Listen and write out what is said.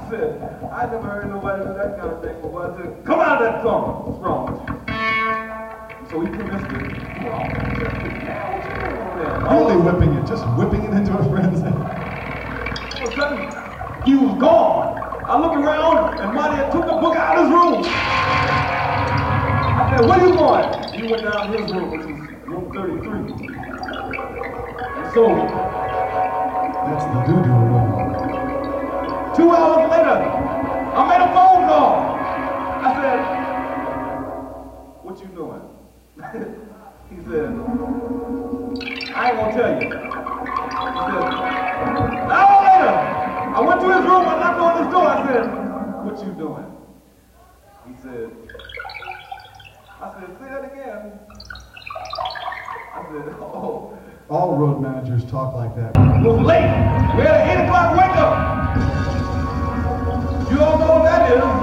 said, I never heard nobody do that kind of thing before. I said, come out of that car. What's wrong with you? So he convinced me. Really whipping it, just whipping it into a friend's head. All of a sudden, he was gone. I looked around and Monty had took the book out of his room. I said, where you going? He went down his room, which was room 33. And so, that's the doo-doo room. 2 hours later, I made a phone call. I said, what you doing? He said, I ain't gonna tell you. He said, an hour later, I went to his room, I knocked on his door, I said, what you doing? He said, I said, say that again. I said, oh. All road managers talk like that. It was late. We had an 8 o'clock wake up. You all know what that is.